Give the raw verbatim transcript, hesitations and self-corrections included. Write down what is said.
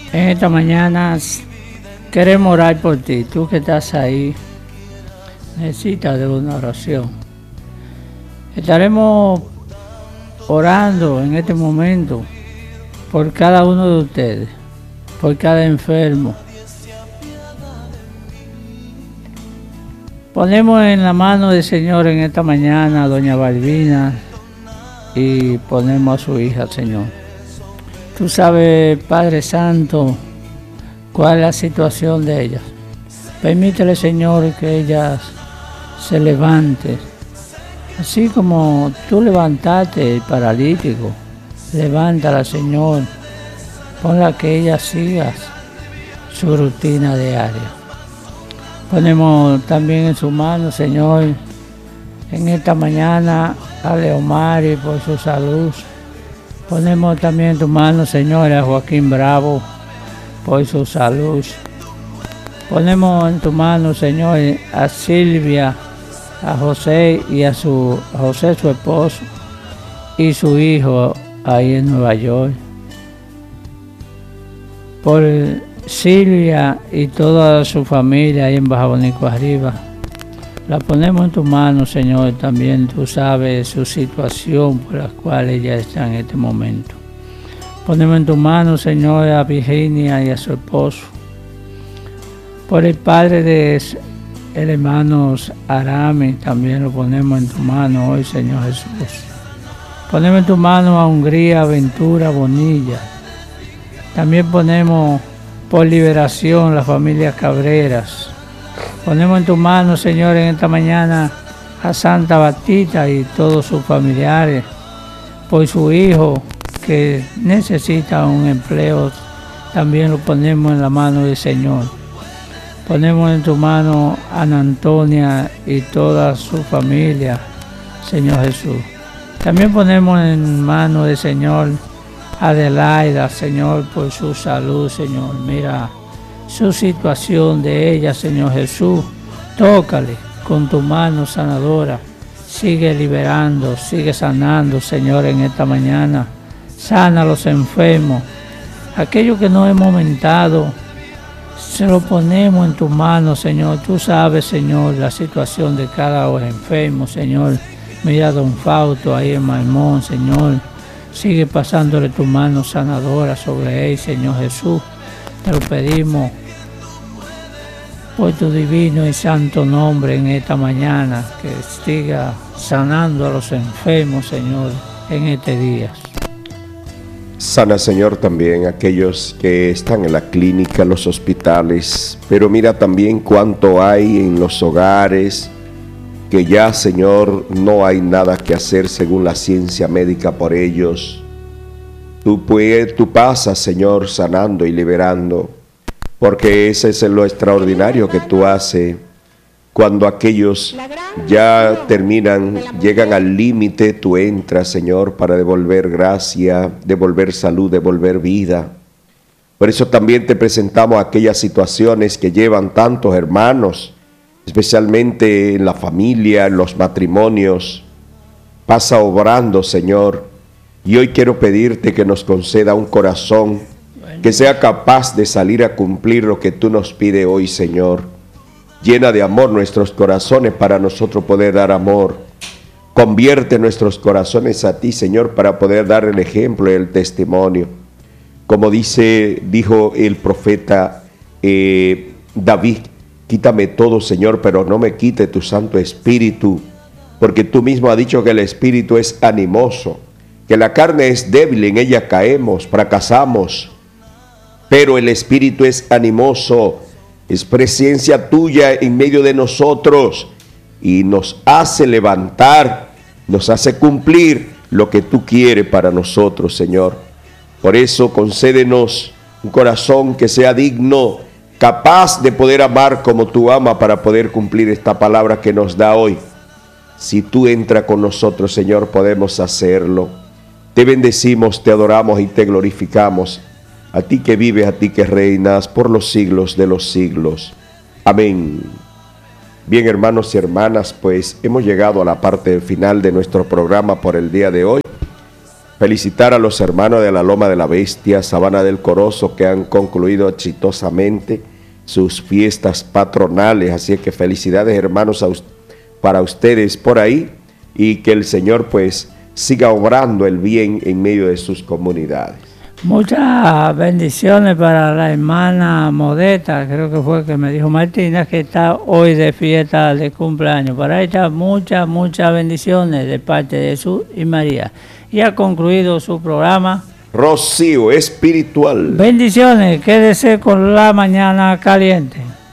En esta mañana queremos orar por ti. Tú que estás ahí, necesitas de una oración. Estaremos orando en este momento por cada uno de ustedes, por cada enfermo. Ponemos en la mano del Señor en esta mañana a doña Balbina y ponemos a su hija, Señor. Tú sabes, Padre Santo, cuál es la situación de ellas. Permítele, Señor, que ellas se levante. Así como tú levantaste el paralítico, levántala, Señor. Ponla que ella siga su rutina diaria. Ponemos también en su mano, Señor, en esta mañana a Leomari por su salud. Ponemos también en tu mano, Señor, a Joaquín Bravo por su salud. Ponemos en tu mano, Señor, a Silvia, a José y a su a José, su esposo, y su hijo ahí en Nueva York. Por Silvia y toda su familia ahí en Baja Bonico Arriba. La ponemos en tu mano, Señor, también tú sabes su situación por la cual ella está en este momento. Ponemos en tu mano, Señor, a Virginia y a su esposo. Por el padre de el hermano Arami, también lo ponemos en tu mano hoy, Señor Jesús. Ponemos en tu mano a Hungría, Ventura, Bonilla. También ponemos por liberación la familia Cabreras. Ponemos en tu mano, Señor, en esta mañana a Santa Batista y todos sus familiares, por su hijo que necesita un empleo, también lo ponemos en la mano del Señor. Ponemos en tu mano a Ana Antonia y toda su familia, Señor Jesús. También ponemos en manos del Señor Adelaida, Señor, por su salud, Señor. Mira su situación de ella, Señor Jesús. Tócale con tu mano sanadora. Sigue liberando, sigue sanando, Señor, en esta mañana. Sana a los enfermos. Aquellos que no hemos mentado, se lo ponemos en tu mano, Señor. Tú sabes, Señor, la situación de cada enfermo, Señor. Mira a don Fausto ahí en Maimón, Señor. Sigue pasándole tu mano sanadora sobre él, Señor Jesús. Te lo pedimos por tu divino y santo nombre en esta mañana, que siga sanando a los enfermos, Señor, en este día. Sana, Señor, también aquellos que están en la clínica, en los hospitales, pero mira también cuánto hay en los hogares, que ya, Señor, no hay nada que hacer según la ciencia médica por ellos. Tú, pues, tú pasas, Señor, sanando y liberando, porque ese es lo extraordinario que tú haces. Cuando aquellos ya terminan, llegan al límite, tú entras, Señor, para devolver gracia, devolver salud, devolver vida. Por eso también te presentamos aquellas situaciones que llevan tantos hermanos, especialmente en la familia, en los matrimonios. Pasa obrando, Señor, y hoy quiero pedirte que nos conceda un corazón que sea capaz de salir a cumplir lo que tú nos pides hoy, Señor. Llena de amor nuestros corazones para nosotros poder dar amor. Convierte nuestros corazones a ti, Señor, para poder dar el ejemplo y el testimonio. Como dice, dijo el profeta eh, David, quítame todo, Señor, pero no me quite tu Santo Espíritu, porque tú mismo has dicho que el Espíritu es animoso, que la carne es débil, en ella caemos, fracasamos, pero el Espíritu es animoso, es presencia tuya en medio de nosotros y nos hace levantar, nos hace cumplir lo que tú quieres para nosotros, Señor. Por eso concédenos un corazón que sea digno, capaz de poder amar como tú amas para poder cumplir esta palabra que nos da hoy. Si tú entras con nosotros, Señor, podemos hacerlo. Te bendecimos, te adoramos y te glorificamos. A ti que vives, a ti que reinas por los siglos de los siglos. Amén. Bien, hermanos y hermanas, pues hemos llegado a la parte final de nuestro programa por el día de hoy. felicitar a los hermanos de la Loma de la Bestia, Sabana del Corozo, que han concluido exitosamente sus fiestas patronales. Así es que felicidades, hermanos, a, para ustedes por ahí, y que el Señor pues siga obrando el bien en medio de sus comunidades. Muchas bendiciones para la hermana Modesta, creo que fue que me dijo Martina, que está hoy de fiesta de cumpleaños. Para ella muchas, muchas bendiciones de parte de Jesús y María. Y ha concluido su programa Rocío Espiritual. Bendiciones, quédese con La Mañana Caliente.